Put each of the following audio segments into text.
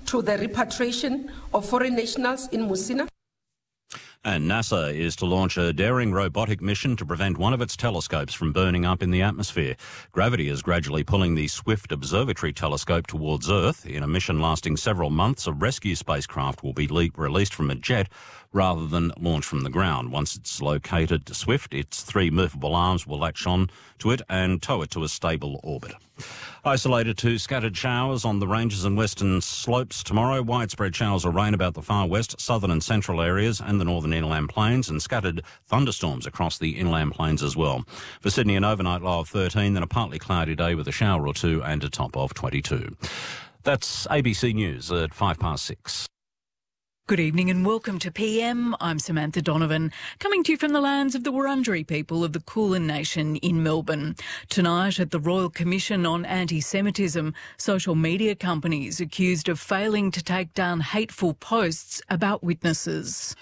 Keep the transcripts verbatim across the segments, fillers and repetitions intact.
to the repatriation of foreign nationals in Musina. And NASA is to launch a daring robotic mission to prevent one of its telescopes from burning up in the atmosphere. Gravity is gradually pulling the Swift Observatory telescope towards Earth. In a mission lasting several months, a rescue spacecraft will be le- released from a jet rather than launched from the ground. Once it's located to Swift, its three movable arms will latch on to it and tow it to a stable orbit. Isolated to scattered showers on the ranges and western slopes tomorrow. Widespread showers or rain about the far west, southern and central areas and the northern inland plains, and scattered thunderstorms across the inland plains as well. For Sydney, an overnight low of thirteen, then a partly cloudy day with a shower or two and a top of twenty-two. That's A B C News at five past six. Good evening and welcome to P M. I'm Samantha Donovan, coming to you from the lands of the Wurundjeri people of the Kulin Nation in Melbourne. Tonight at the Royal Commission on Anti-Semitism, social media companies accused of failing to take down hateful posts about witnesses.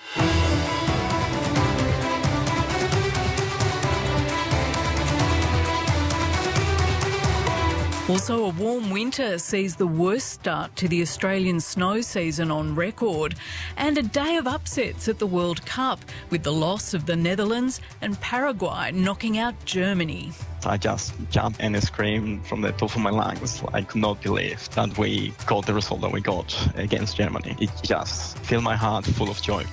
Also, a warm winter sees the worst start to the Australian snow season on record, and a day of upsets at the World Cup, with the loss of the Netherlands and Paraguay knocking out Germany. I just jumped and screamed from the top of my lungs. I could not believe that we got the result that we got against Germany. It just filled my heart full of joy.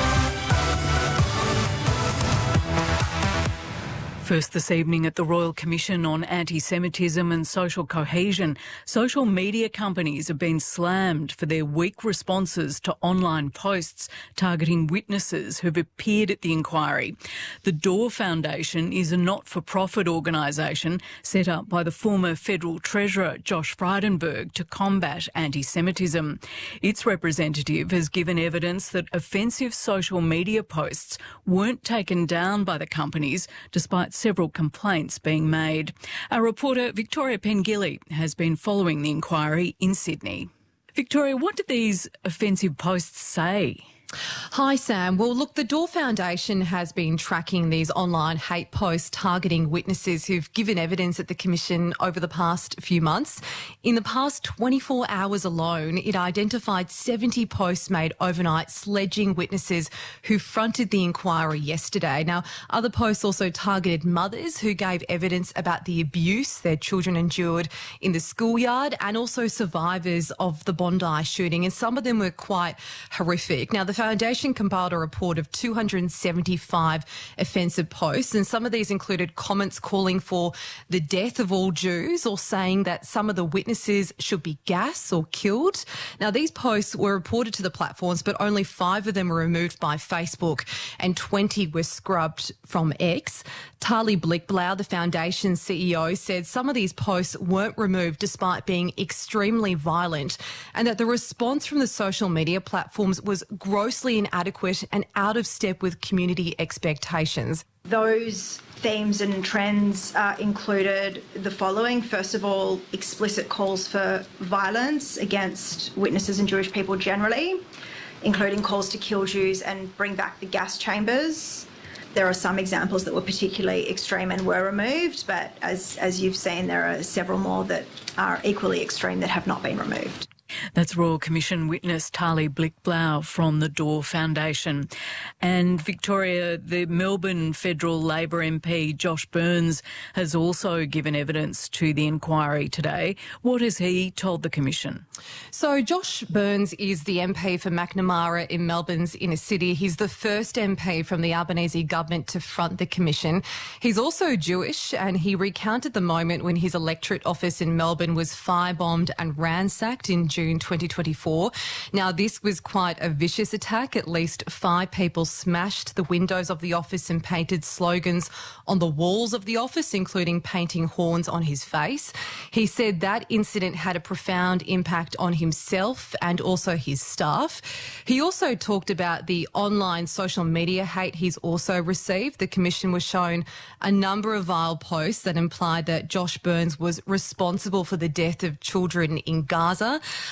First this evening at the Royal Commission on Anti-Semitism and Social Cohesion, social media companies have been slammed for their weak responses to online posts targeting witnesses who've appeared at the inquiry. The Door Foundation is a not-for-profit organisation set up by the former Federal Treasurer Josh Frydenberg to combat anti-Semitism. Its representative has given evidence that offensive social media posts weren't taken down by the companies despite several complaints being made. Our reporter Victoria Pengilly has been following the inquiry in Sydney. Victoria, what did these offensive posts say? Hi, Sam. Well, look, the Door Foundation has been tracking these online hate posts targeting witnesses who've given evidence at the Commission over the past few months. In the past twenty-four hours alone, it identified seventy posts made overnight sledging witnesses who fronted the inquiry yesterday. Now, other posts also targeted mothers who gave evidence about the abuse their children endured in the schoolyard, and also survivors of the Bondi shooting, and some of them were quite horrific. Now, the Foundation compiled a report of two hundred seventy-five offensive posts, and some of these included comments calling for the death of all Jews or saying that some of the witnesses should be gassed or killed. Now, these posts were reported to the platforms, but only five of them were removed by Facebook and twenty were scrubbed from X. Tali Blickblau, the Foundation's C E O, said some of these posts weren't removed despite being extremely violent, and that the response from the social media platforms was grossly inadequate and out of step with community expectations. Those themes and trends uh, included the following. First of all, explicit calls for violence against witnesses and Jewish people generally, including calls to kill Jews and bring back the gas chambers. There are some examples that were particularly extreme and were removed, but as, as you've seen, there are several more that are equally extreme that have not been removed. That's Royal Commission witness Tali Blickblau from the Door Foundation. And Victoria, the Melbourne Federal Labor M P Josh Burns has also given evidence to the inquiry today. What has he told the Commission? So Josh Burns is the M P for Macnamara in Melbourne's inner city. He's the first M P from the Albanese government to front the Commission. He's also Jewish, and he recounted the moment when his electorate office in Melbourne was firebombed and ransacked in June twenty twenty-four. Now, this was quite a vicious attack. At least five people smashed the windows of the office and painted slogans on the walls of the office, including painting horns on his face. He said that incident had a profound impact on himself and also his staff. He also talked about the online social media hate he's also received. The Commission was shown a number of vile posts that implied that Josh Burns was responsible for the death of children in Gaza.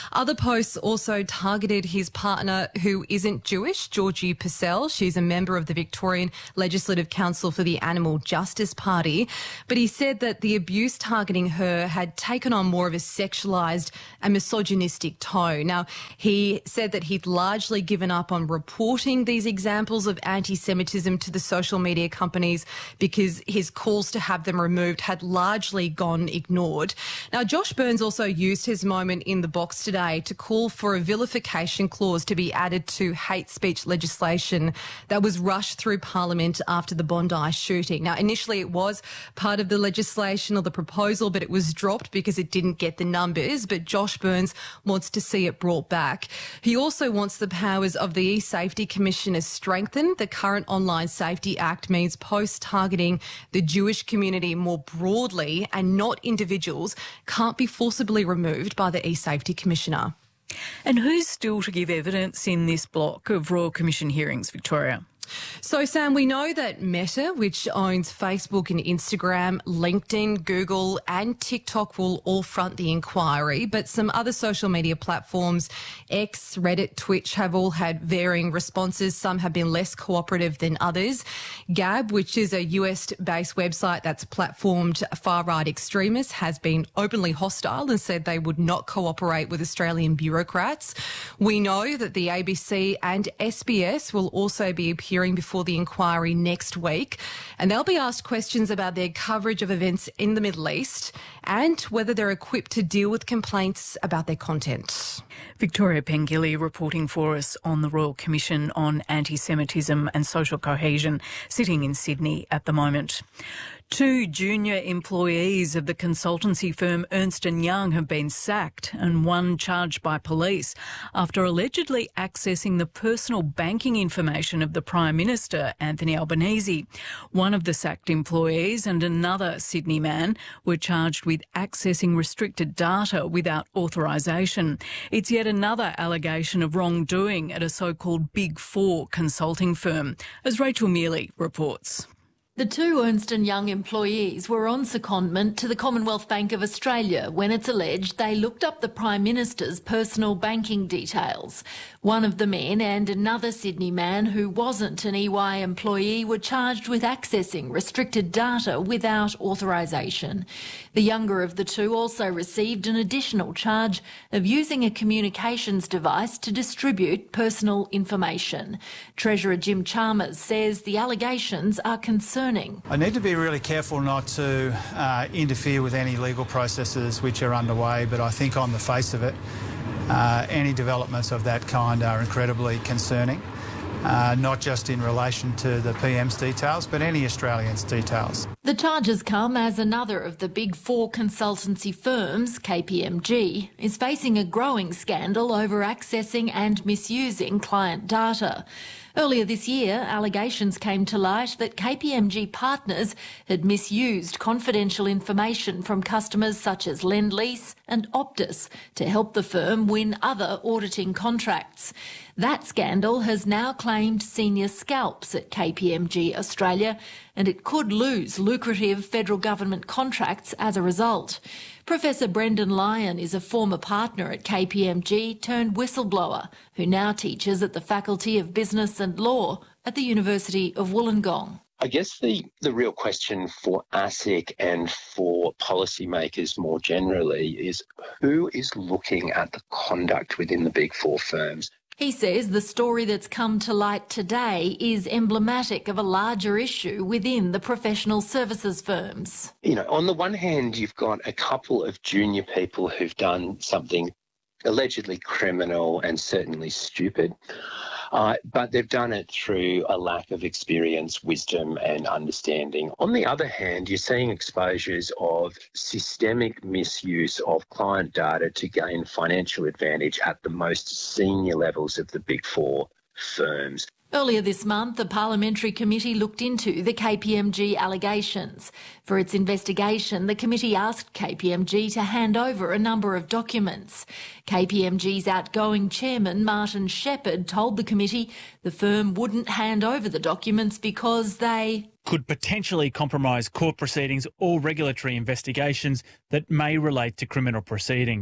Other posts also targeted his partner, who isn't Jewish, Georgie Purcell. She's a member of the Victorian Legislative Council for the Animal Justice Party. But he said that the abuse targeting her had taken on more of a sexualised and misogynistic tone. Now, he said that he'd largely given up on reporting these examples of anti-Semitism to the social media companies because his calls to have them removed had largely gone ignored. Now, Josh Burns also used his moment in the box today to call for a vilification clause to be added to hate speech legislation that was rushed through Parliament after the Bondi shooting. Now, initially it was part of the legislation or the proposal, but it was dropped because it didn't get the numbers. But Josh Burns wants to see it brought back. He also wants the powers of the E-Safety Commissioner strengthened. The current Online Safety Act means posts targeting the Jewish community more broadly and not individuals can't be forcibly removed by the E-Safety Commissioner. And who's still to give evidence in this block of Royal Commission hearings, Victoria? So, Sam, we know that Meta, which owns Facebook and Instagram, LinkedIn, Google and TikTok, will all front the inquiry, but some other social media platforms, X, Reddit, Twitch, have all had varying responses. Some have been less cooperative than others. Gab, which is a U S-based website that's platformed far-right extremists, has been openly hostile and said they would not cooperate with Australian bureaucrats. We know that the A B C and S B S will also be appearing before the inquiry next week, and they'll be asked questions about their coverage of events in the Middle East and whether they're equipped to deal with complaints about their content. Victoria Pengilly reporting for us on the Royal Commission on Anti-Semitism and Social Cohesion, sitting in Sydney at the moment. Two junior employees of the consultancy firm Ernst and Young have been sacked and one charged by police after allegedly accessing the personal banking information of the Prime Minister, Anthony Albanese. One of the sacked employees and another Sydney man were charged with accessing restricted data without authorisation. It's yet another allegation of wrongdoing at a so-called Big Four consulting firm, as Rachel Mealy reports. The two Ernst and Young employees were on secondment to the Commonwealth Bank of Australia when it's alleged they looked up the Prime Minister's personal banking details. One of the men and another Sydney man who wasn't an E Y employee were charged with accessing restricted data without authorisation. The younger of the two also received an additional charge of using a communications device to distribute personal information. Treasurer Jim Chalmers says the allegations are concerning. I need to be really careful not to uh, interfere with any legal processes which are underway, but I think on the face of it, uh, any developments of that kind are incredibly concerning, uh, not just in relation to the P M's details, but any Australian's details. The charges come as another of the Big Four consultancy firms, K P M G, is facing a growing scandal over accessing and misusing client data. Earlier this year, allegations came to light that K P M G partners had misused confidential information from customers such as Lendlease and Optus to help the firm win other auditing contracts. That scandal has now claimed senior scalps at K P M G Australia, and it could lose lucrative federal government contracts as a result. Professor Brendan Lyon is a former partner at K P M G turned whistleblower who now teaches at the Faculty of Business and Law at the University of Wollongong. I guess the, the real question for ASIC and for policymakers more generally is who is looking at the conduct within the Big Four firms? He says the story that's come to light today is emblematic of a larger issue within the professional services firms. You know, on the one hand, you've got a couple of junior people who've done something allegedly criminal and certainly stupid, uh, but they've done it through a lack of experience, wisdom and understanding. On the other hand, you're seeing exposures of systemic misuse of client data to gain financial advantage at the most senior levels of the Big Four firms. Earlier this month, the Parliamentary Committee looked into the K P M G allegations. For its investigation, the committee asked K P M G to hand over a number of documents. K P M G's outgoing chairman, Martin Shepherd, told the committee the firm wouldn't hand over the documents because they could potentially compromise court proceedings or regulatory investigations that may relate to criminal proceedings. The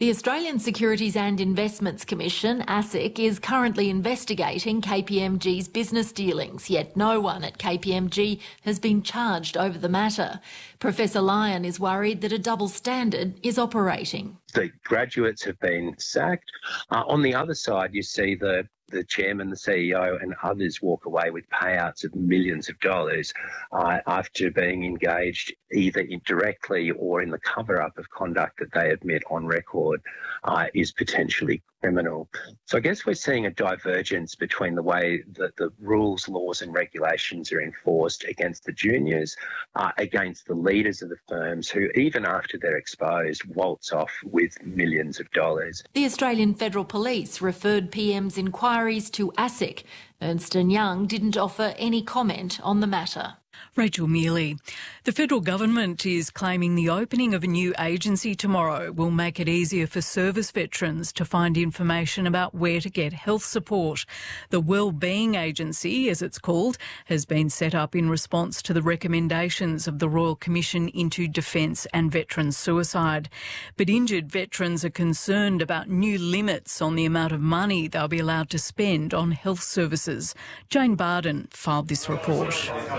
The Australian Securities and Investments Commission, ASIC, is currently investigating K P M G's business dealings, yet no one at K P M G has been charged over the matter. Professor Lyon is worried that a double standard is operating. The graduates have been sacked. Uh, on the other side, you see the the chairman, the C E O and others walk away with payouts of millions of dollars uh, after being engaged either indirectly or in the cover-up of conduct that they admit on record uh, is potentially criminal. So I guess we're seeing a divergence between the way that the rules, laws and regulations are enforced against the juniors, uh, against the leaders of the firms who, even after they're exposed, waltz off with millions of dollars. The Australian Federal Police referred P M's inquiries to ASIC. Ernst and Young didn't offer any comment on the matter. Rachel Mealy. The federal government is claiming the opening of a new agency tomorrow will make it easier for service veterans to find information about where to get health support. The Wellbeing Agency, as it's called, has been set up in response to the recommendations of the Royal Commission into Defence and Veterans Suicide. But injured veterans are concerned about new limits on the amount of money they'll be allowed to spend on health services. Jane Barden filed this report.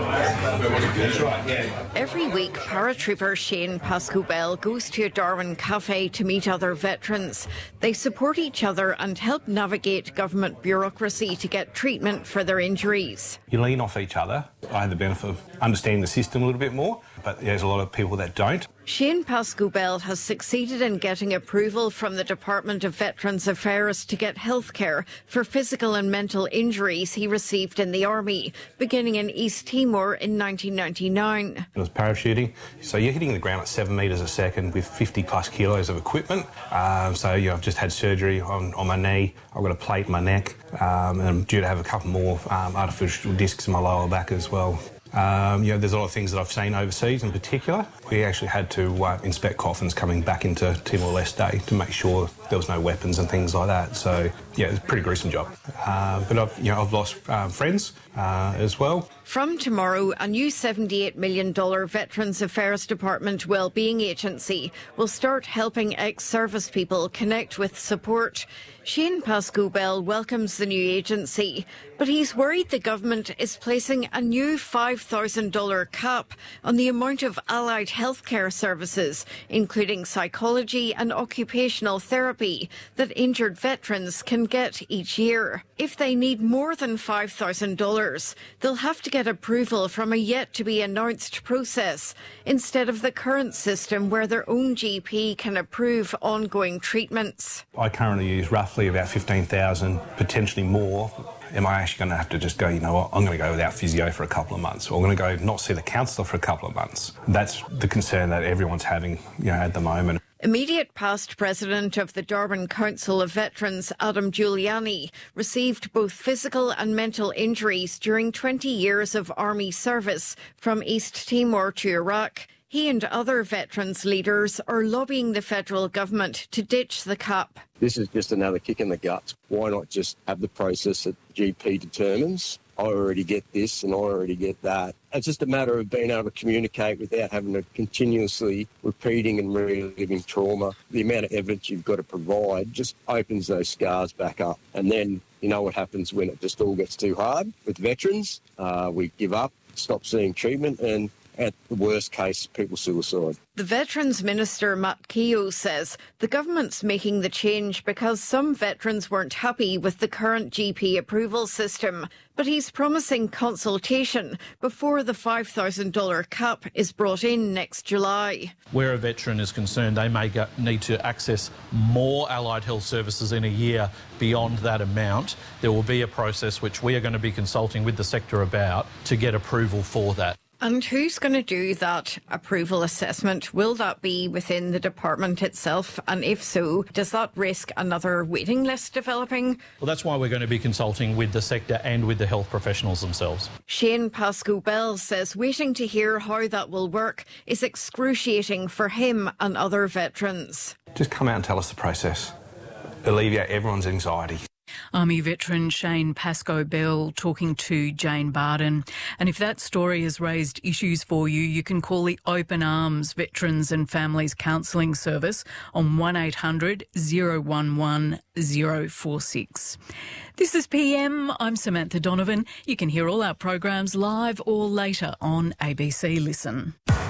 Every week, paratrooper Shane Pascoe-Bell goes to a Darwin cafe to meet other veterans. They support each other and help navigate government bureaucracy to get treatment for their injuries. You lean off each other. I have the benefit of understanding the system a little bit more, but there's a lot of people that don't. Shane Pascoe-Bell has succeeded in getting approval from the Department of Veterans Affairs to get healthcare for physical and mental injuries he received in the Army, beginning in East Timor in nineteen ninety-nine. It was parachuting, so you're hitting the ground at seven metres a second with fifty plus kilos of equipment. Um, so you know, I've just had surgery on, on my knee. I've got a plate in my neck, um, and I'm due to have a couple more um, artificial discs in my lower back as well. Um, you know, there's a lot of things that I've seen overseas in particular. We actually had to uh, inspect coffins coming back into Timor-Leste to make sure there was no weapons and things like that. So, yeah, it's a pretty gruesome job. Uh, but I've, you know, I've lost um, friends uh, as well. From tomorrow, a new seventy-eight million dollars Veterans Affairs Department Wellbeing Agency will start helping ex-service people connect with support. Shane Pascoe-Bell welcomes the new agency, but he's worried the government is placing a new five thousand dollars cap on the amount of allied healthcare services, including psychology and occupational therapy, that injured veterans can get each year. If they need more than five thousand dollars, they'll have to get approval from a yet-to-be-announced process, instead of the current system where their own G P can approve ongoing treatments. I currently use roughly about fifteen thousand, potentially more. Am I actually going to have to just go, you know what, I'm going to go without physio for a couple of months, or I'm going to go not see the counsellor for a couple of months? That's the concern that everyone's having, you know, at the moment. Immediate past president of the Darwin Council of Veterans, Adam Giuliani, received both physical and mental injuries during twenty years of army service from East Timor to Iraq. He and other veterans leaders are lobbying the federal government to ditch the cap. This is just another kick in the guts. Why not just have the process that G P determines? I already get this and I already get that. It's just a matter of being able to communicate without having to continuously repeating and reliving trauma. The amount of evidence you've got to provide just opens those scars back up. And then you know what happens when it just all gets too hard with veterans. Uh, we give up, stop seeing treatment, and at the worst case, people suicide. The Veterans Minister, Matt Keogh, says the government's making the change because some veterans weren't happy with the current G P approval system. But he's promising consultation before the five thousand dollars cap is brought in next July. Where a veteran is concerned, they may need to access more allied health services in a year beyond that amount. There will be a process which we are going to be consulting with the sector about to get approval for that. And who's going to do that approval assessment? Will that be within the department itself? And if so, does that risk another waiting list developing? Well, that's why we're going to be consulting with the sector and with the health professionals themselves. Shane Pascoe-Bell says waiting to hear how that will work is excruciating for him and other veterans. Just come out and tell us the process. Alleviate everyone's anxiety. Army veteran Shane Pascoe-Bell talking to Jane Barden. And if that story has raised issues for you, you can call the Open Arms Veterans and Families Counselling Service on one eight hundred oh one one oh four six. This is P M. I'm Samantha Donovan. You can hear all our programs live or later on A B C Listen.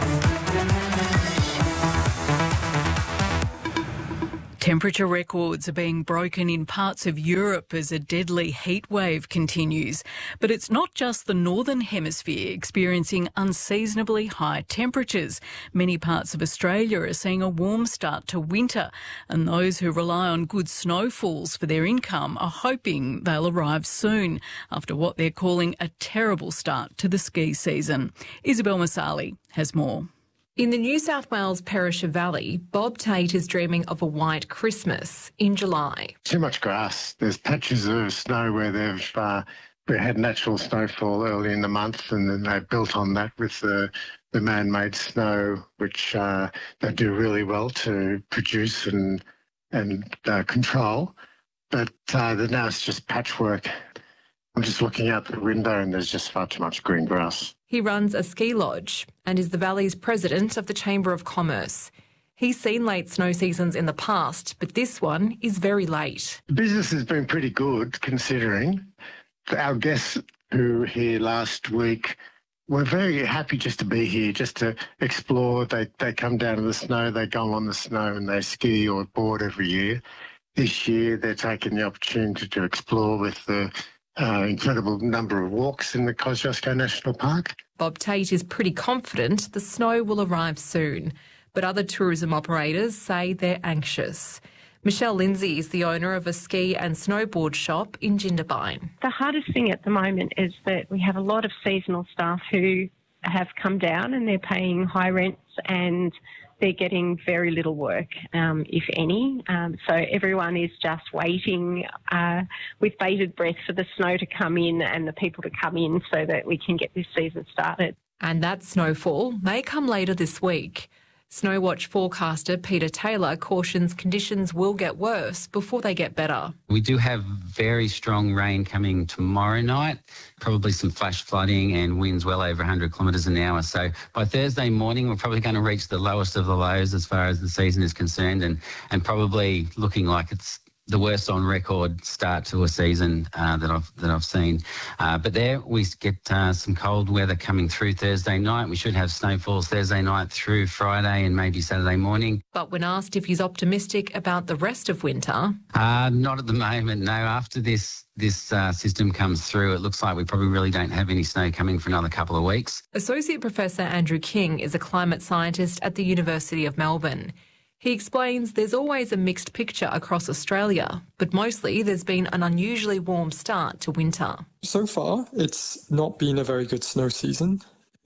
Temperature records are being broken in parts of Europe as a deadly heat wave continues. But it's not just the northern hemisphere experiencing unseasonably high temperatures. Many parts of Australia are seeing a warm start to winter, and those who rely on good snowfalls for their income are hoping they'll arrive soon after what they're calling a terrible start to the ski season. Isabel Masali has more. In the New South Wales Perisher Valley, Bob Tate is dreaming of a white Christmas in July. Too much grass. There's patches of snow where they've uh, we had natural snowfall early in the month, and then they built on that with the, the man-made snow, which uh, they do really well to produce and and uh, control. But uh, now it's just patchwork. I'm just looking out the window and there's just far too much green grass. He runs a ski lodge and is the Valley's president of the Chamber of Commerce. He's seen late snow seasons in the past, but this one is very late. Business has been pretty good considering. Our guests who were here last week were very happy just to be here, just to explore. They, they come down to the snow, they go on the snow and they ski or board every year. This year they're taking the opportunity to explore with the Uh, incredible number of walks in the Kosciuszko National Park. Bob Tate is pretty confident the snow will arrive soon, but other tourism operators say they're anxious. Michelle Lindsay is the owner of a ski and snowboard shop in Jindabyne. The hardest thing at the moment is that we have a lot of seasonal staff who have come down and they're paying high rents and they're getting very little work, um, if any. Um, so everyone is just waiting uh, with bated breath for the snow to come in and the people to come in so that we can get this season started. And that snowfall may come later this week. Snowwatch forecaster Peter Taylor cautions conditions will get worse before they get better. We do have very strong rain coming tomorrow night, probably some flash flooding and winds well over one hundred kilometres an hour. So by Thursday morning, we're probably going to reach the lowest of the lows as far as the season is concerned, and, and probably looking like it's the worst on record start to a season uh, that I've that I've seen. Uh, but there we get uh, some cold weather coming through Thursday night. We should have snowfalls Thursday night through Friday and maybe Saturday morning. But when asked if he's optimistic about the rest of winter, uh, not at the moment. No, after this this uh, system comes through, it looks like we probably really don't have any snow coming for another couple of weeks. Associate Professor Andrew King is a climate scientist at the University of Melbourne. He explains there's always a mixed picture across Australia, but mostly there's been an unusually warm start to winter. So far, it's not been a very good snow season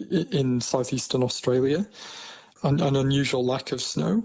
in southeastern Australia, an, an unusual lack of snow,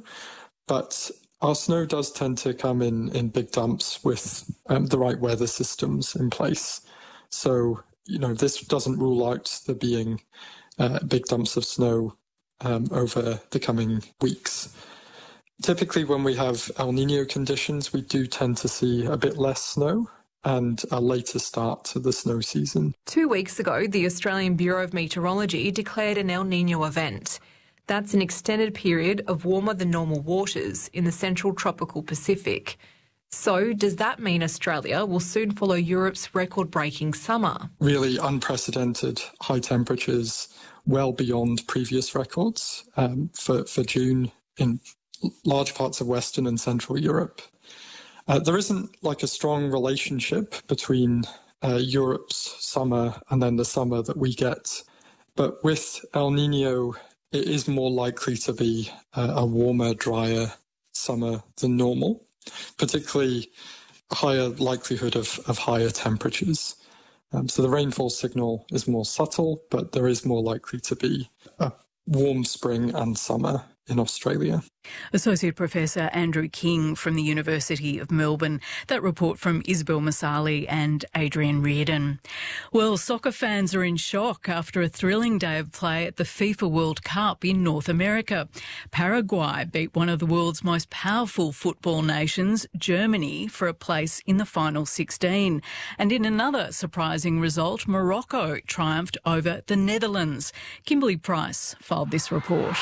but our snow does tend to come in, in big dumps with um, the right weather systems in place. So, you know, this doesn't rule out there being uh, big dumps of snow um, over the coming weeks. Typically, when we have El Niño conditions, we do tend to see a bit less snow and a later start to the snow season. Two weeks ago, the Australian Bureau of Meteorology declared an El Niño event. That's an extended period of warmer than normal waters in the central tropical Pacific. So does that mean Australia will soon follow Europe's record-breaking summer? Really unprecedented high temperatures, well beyond previous records um, for, for June in large parts of Western and Central Europe. Uh, there isn't like a strong relationship between uh, Europe's summer and then the summer that we get. But with El Niño, it is more likely to be uh, a warmer, drier summer than normal, particularly a higher likelihood of, of higher temperatures. Um, so the rainfall signal is more subtle, but there is more likely to be a warm spring and summer. in Australia. Associate Professor Andrew King from the University of Melbourne. That report from Isabel Masali and Adrian Reardon. Well, soccer fans are in shock after a thrilling day of play at the FIFA World Cup in North America. Paraguay beat one of the world's most powerful football nations, Germany, for a place in the final sixteen. And in another surprising result, Morocco triumphed over the Netherlands. Kimberly Price filed this report.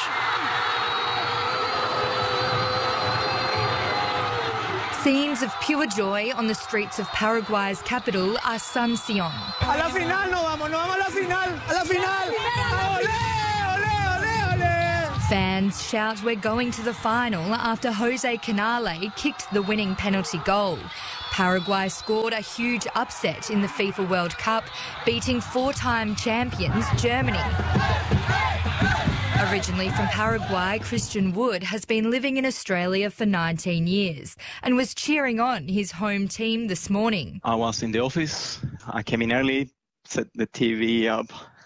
Scenes of pure joy on the streets of Paraguay's capital, Asunción. A la final no vamos, no vamos a la final, a la final. Olé, olé, olé, olé. Fans shout we're going to the final after Jose Canale kicked the winning penalty goal. Paraguay scored a huge upset in the FIFA World Cup, beating four-time champions Germany. Originally from Paraguay, Christian Wood has been living in Australia for nineteen years and was cheering on his home team this morning. I was in the office. I came in early, set the T V up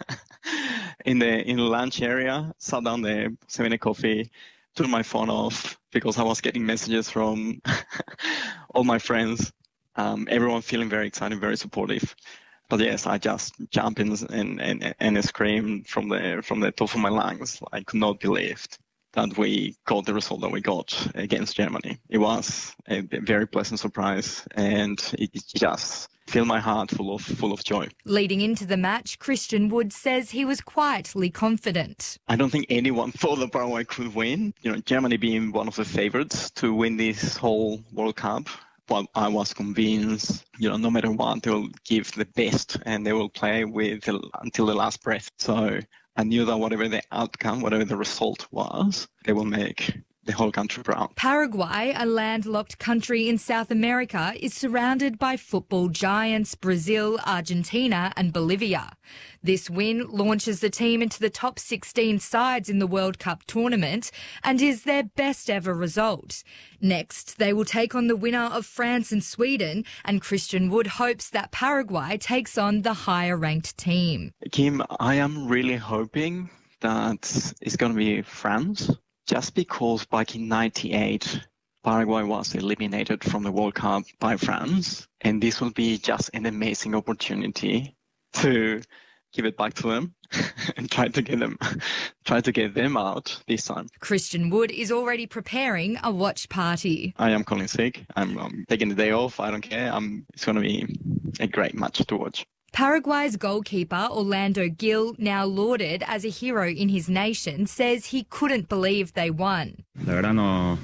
in the in the lunch area, sat down there, having a coffee, turned my phone off because I was getting messages from all my friends. Um, everyone feeling very excited, very supportive. But yes, I just jumped in and, and, and screamed from the from the top of my lungs. I could not believe that we got the result that we got against Germany. It was a very pleasant surprise, and it just filled my heart full of full of joy. Leading into the match, Christian Wood says he was quietly confident. I don't think anyone thought that Paraguay could win. You know, Germany being one of the favourites to win this whole World Cup. Well, I was convinced, you know, no matter what, they will give the best and they will play with the, until the last breath. So I knew that whatever the outcome, whatever the result was, they will make the whole country proud. Paraguay, a landlocked country in South America, is surrounded by football giants Brazil, Argentina and Bolivia. This win launches the team into the top sixteen sides in the World Cup tournament and is their best ever result. Next, they will take on the winner of France and Sweden, and Christian Wood hopes that Paraguay takes on the higher-ranked team. Kim, I am really hoping that it's going to be France. Just because back in ninety-eight, Paraguay was eliminated from the World Cup by France, and this will be just an amazing opportunity to give it back to them and try to get them, try to get them out this time. Christian Wood is already preparing a watch party. I am calling sick. I'm, I'm taking the day off. I don't care. I'm, it's going to be a great match to watch. Paraguay's goalkeeper, Orlando Gil, now lauded as a hero in his nation, says he couldn't believe they won. The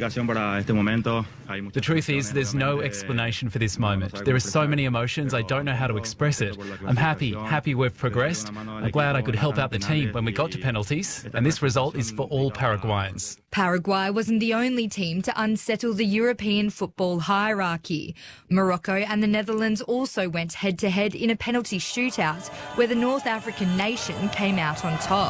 truth is, there's no explanation for this moment. There are so many emotions, I don't know how to express it. I'm happy, happy we've progressed. I'm glad I could help out the team when we got to penalties, and this result is for all Paraguayans. Paraguay wasn't the only team to unsettle the European football hierarchy. Morocco and the Netherlands also went head-to-head in a penalty shootout where the North African nation came out on top.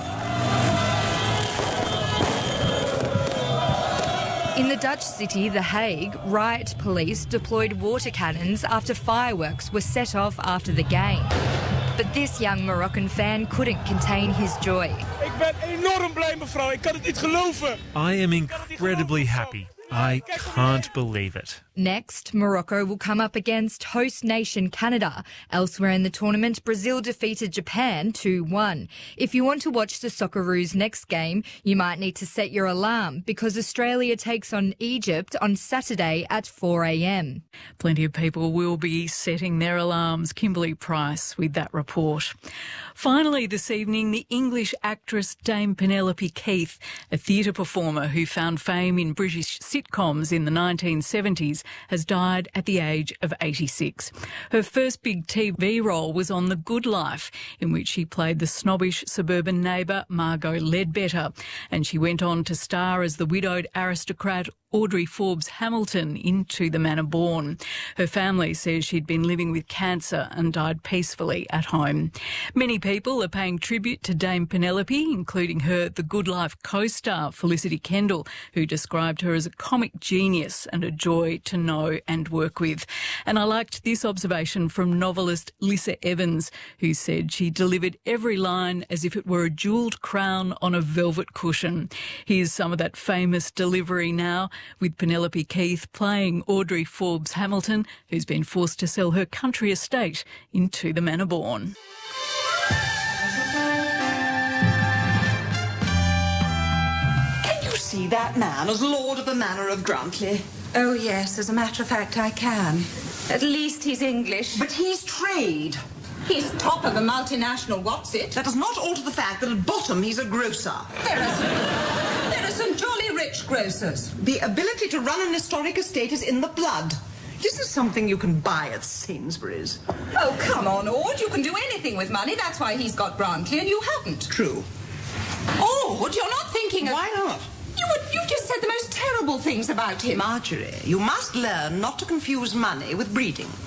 In the Dutch city, The Hague, riot police deployed water cannons after fireworks were set off after the game. But this young Moroccan fan couldn't contain his joy. Ik ben enorm blij, mevrouw. Ik kan het niet geloven. I am incredibly happy. I can't believe it. Next, Morocco will come up against host nation Canada. Elsewhere in the tournament, Brazil defeated Japan two one. If you want to watch the Socceroos' next game, you might need to set your alarm because Australia takes on Egypt on Saturday at four a m. Plenty of people will be setting their alarms. Kimberly Price with that report. Finally this evening, the English actress Dame Penelope Keith, a theatre performer who found fame in British sitcoms in the nineteen seventies, has died at the age of eighty-six. Her first big T V role was on The Good Life, in which she played the snobbish suburban neighbour Margot Ledbetter, and she went on to star as the widowed aristocrat Audrey Forbes Hamilton into the manor born. Her family says she'd been living with cancer and died peacefully at home. Many people are paying tribute to Dame Penelope, including her The Good Life co-star Felicity Kendall, who described her as a comic genius and a joy to know and work with. And I liked this observation from novelist Lisa Evans, who said she delivered every line as if it were a jewelled crown on a velvet cushion. Here's some of that famous delivery now, with Penelope Keith playing Audrey Forbes Hamilton, who's been forced to sell her country estate into the manor born. Can you see that man as Lord of the Manor of Grantley? Oh, yes, as a matter of fact, I can. At least he's English. But he's trade. He's top of a multinational what's it? That does not alter the fact that at bottom he's a grocer. There are some, there are some jolly rich grocers. The ability to run an historic estate is in the blood. It isn't something you can buy at Sainsbury's. Oh, come on, Ord. You can do anything with money. That's why he's got Grantley and you haven't. True. Ord, you're not thinking of... Why not? You would, you've just said the most terrible things about him. Marjorie, you must learn not to confuse money with breeding.